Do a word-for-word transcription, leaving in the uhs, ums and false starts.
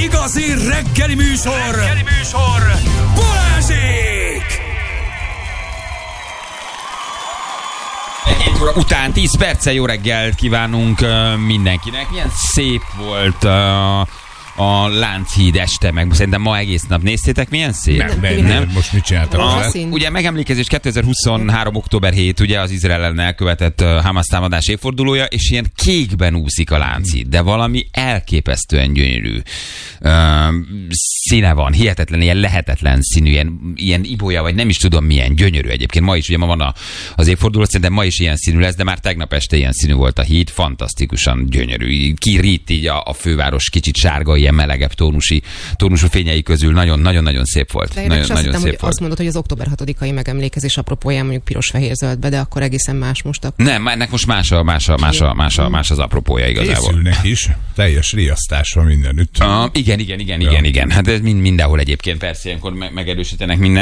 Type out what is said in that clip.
igazi reggeli műsor, reggeli műsor. Balázsék! hét óra után tíz perccel jó reggelt kívánunk mindenkinek. Milyen szép volt a, a Lánchíd este, meg szerintem ma egész nap néztétek, milyen szép? Nem, nem, nem. Most mit csináltak? A, ugye megemlékezés kétezer-huszonhárom. október hetedike, ugye az Izrael ellen elkövetett uh, Hamas támadás évfordulója, és ilyen kékben úszik a Lánchíd, de valami elképesztően gyönyörű uh, színe van, hihetetlen, ilyen lehetetlen színű, ilyen, ilyen ibolya, vagy nem is tudom milyen gyönyörű egyébként. Ma is, ugye ma van a, az évforduló, szerintem ma is ilyen színű lesz, de már tegnap este ilyen színű volt a híd, fantasztikusan gyönyörű. Kirít így a, a főváros kicsit sárga, ilyen melegebb tónusi, tónusú fényei közül, nagyon-nagyon szép volt. De én nagyon, azt nagyon hittem, szép hogy volt. azt mondod, hogy az október hatodikai megemlékezés apropóján mondjuk piros-fehér-zöldbe, de akkor egészen más most. Akkor. Nem, ennek most más, a, más, a, más, a, más, a, más az apropója igazából. Készülnek is, teljes riasztás van mindenütt. Uh, igen, igen, igen, ja. igen, igen. Hát ez mind, mindenhol egyébként persze ilyenkor me- megerősítenek mindent.